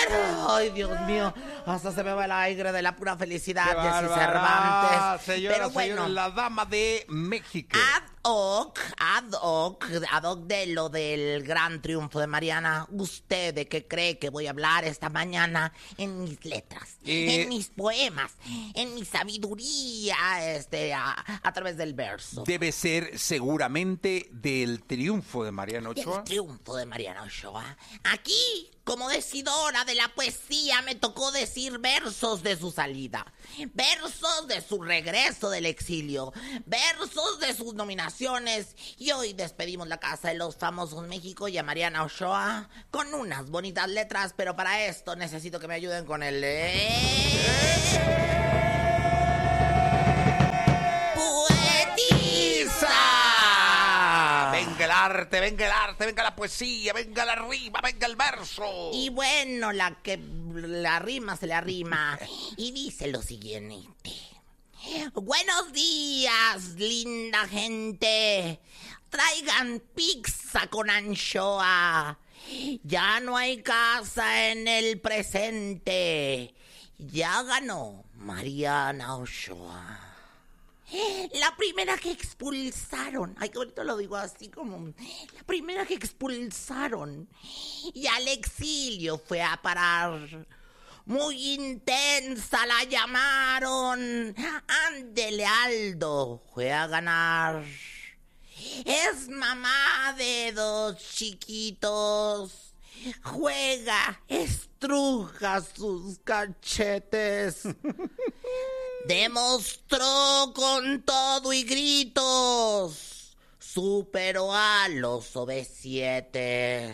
Ay, Dios mío, hasta se me va el aire de la pura felicidad, ¡Qué Jessy bárbara! Cervantes. Señora, Pero bueno, la dama de México. ad hoc de lo del gran triunfo de Mariana, ¿usted de qué cree que voy a hablar esta mañana en mis letras, en mis poemas, en mi sabiduría, a través del verso? Debe ser seguramente del triunfo de Mariana Ochoa. El triunfo de Mariana Ochoa. Aquí, como decidora de la poesía, me tocó decir versos de su salida, versos de su regreso del exilio, versos de sus nominaciones. Y hoy despedimos la Casa de los Famosos México y a Mariana Ochoa con unas bonitas letras, pero para esto necesito que me ayuden con el... Venga el arte, venga la poesía, venga la rima, venga el verso. Y bueno, la rima se le arrima y dice lo siguiente. Buenos días, linda gente. Traigan pizza con anchoa. Ya no hay casa en el presente. Ya ganó Mariana Ochoa. La primera que expulsaron. Ay, qué bonito lo digo así como... La primera que expulsaron. Y al exilio fue a parar. Muy intensa la llamaron. Ándele, Aldo, fue a ganar. Es mamá de 2 chiquitos. Juega, estruja sus cachetes. Demostró con todo y gritos. Superó a los OV7.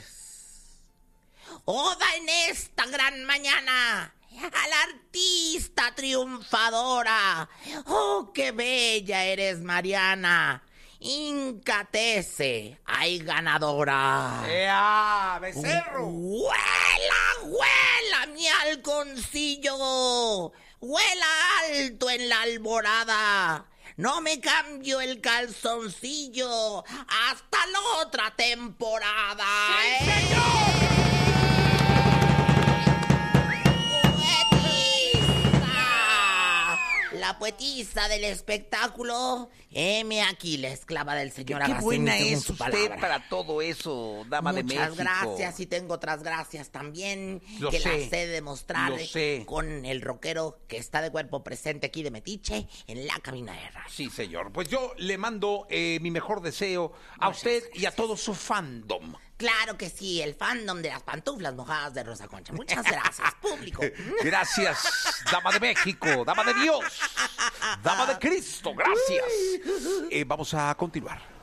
Oda en esta gran mañana a la artista triunfadora. Oh, qué bella eres, Mariana. Incatece, ay ganadora. ¡Ea, becerro! ¡Huela, mi halconcillo! ¡Huela alto en la alborada! No me cambio el calzoncillo hasta la otra temporada. ¡Sí, señor! La poetisa del espectáculo, heme aquí, la esclava del señor Qué Agustín, buena según es su usted palabra. para todo eso, dama de México. Muchas gracias, y tengo otras gracias también, Lo que sé, las sé demostrarle lo sé. con el rockero que está de cuerpo presente aquí de Metiche en la cabina de radio. Sí, señor. Pues yo le mando mi mejor deseo a usted y a todo su fandom. Claro que sí, el fandom de las pantuflas mojadas de Rosa Concha. Muchas gracias, público. Gracias, dama de México, dama de Dios, dama de Cristo, gracias. Vamos a continuar.